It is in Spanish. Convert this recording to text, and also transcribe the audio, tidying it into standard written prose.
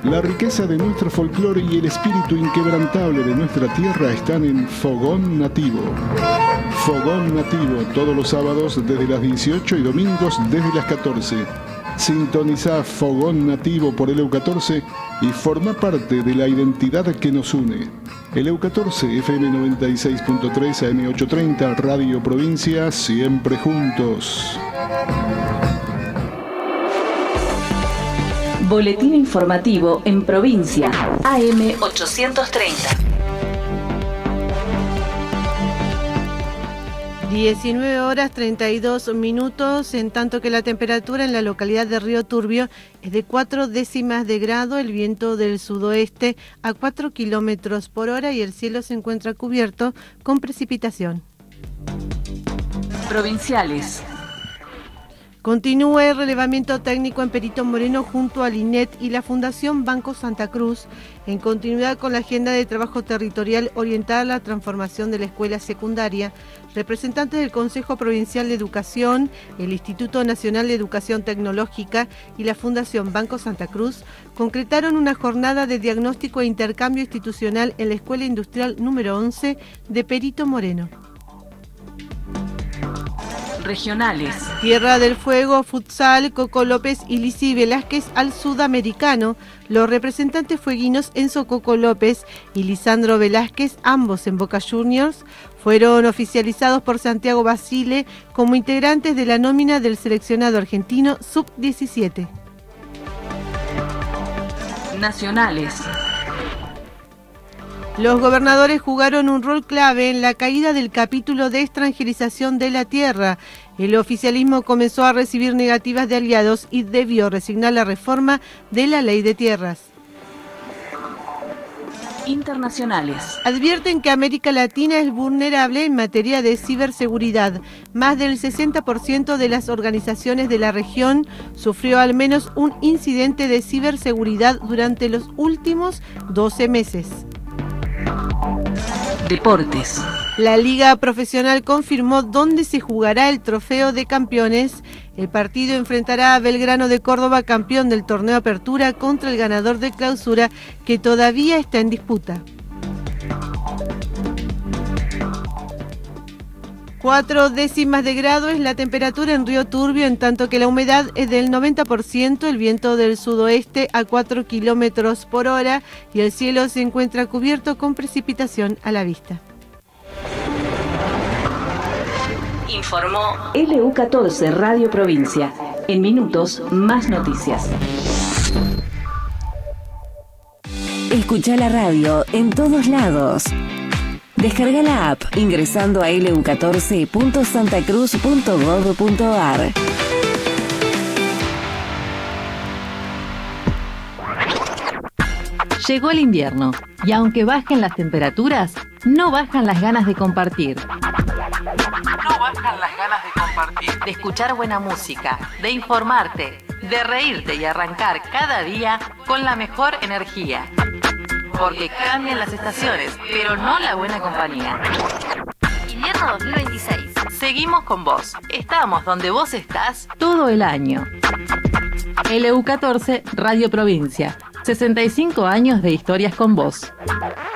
La riqueza de nuestro folclore y el espíritu inquebrantable de nuestra tierra están en Fogón Nativo. Fogón Nativo, todos los sábados desde las 18 y domingos desde las 14. Sintoniza Fogón Nativo por el EU14 y forma parte de la identidad que nos une. El EU14, FM 96.3, AM 830, Radio Provincia, siempre juntos. Boletín informativo en provincia, AM 830. 19 horas 32 minutos, en tanto que la temperatura en la localidad de Río Turbio es de 4 décimas de grado, el viento del sudoeste a 4 kilómetros por hora y el cielo se encuentra cubierto con precipitación. Provinciales. Continúa el relevamiento técnico en Perito Moreno junto al INET y la Fundación Banco Santa Cruz, en continuidad con la agenda de trabajo territorial orientada a la transformación de la escuela secundaria. Representantes del Consejo Provincial de Educación, el Instituto Nacional de Educación Tecnológica y la Fundación Banco Santa Cruz concretaron una jornada de diagnóstico e intercambio institucional en la Escuela Industrial número 11 de Perito Moreno. Regionales. Tierra del Fuego, futsal, Coco López y Lizzy Velázquez al sudamericano. Los representantes fueguinos Enzo Coco López y Lisandro Velázquez, ambos en Boca Juniors, fueron oficializados por Santiago Basile como integrantes de la nómina del seleccionado argentino sub-17. Nacionales. Los gobernadores jugaron un rol clave en la caída del capítulo de extranjerización de la tierra. El oficialismo comenzó a recibir negativas de aliados y debió resignar la reforma de la ley de tierras. Internacionales. Advierten que América Latina es vulnerable en materia de ciberseguridad. Más del 60% de las organizaciones de la región sufrió al menos un incidente de ciberseguridad durante los últimos 12 meses. Deportes. La Liga Profesional confirmó dónde se jugará el Trofeo de Campeones. El partido enfrentará a Belgrano de Córdoba, campeón del torneo Apertura, contra el ganador de Clausura, que todavía está en disputa. 4 décimas de grado es la temperatura en Río Turbio, en tanto que la humedad es del 90%, el viento del sudoeste a 4 kilómetros por hora y el cielo se encuentra cubierto con precipitación a la vista. Informó LU14 Radio Provincia. En minutos, más noticias. Escucha la radio en todos lados. Descarga la app ingresando a lu14.santacruz.gov.ar. Llegó el invierno y aunque bajen las temperaturas, no bajan las ganas de compartir. De escuchar buena música, de informarte, de reírte y arrancar cada día con la mejor energía. Porque cambian las estaciones, pero no la buena compañía. Invierno 2026. Seguimos con vos. Estamos donde vos estás todo el año. LU14 Radio Provincia. 65 años de historias con vos.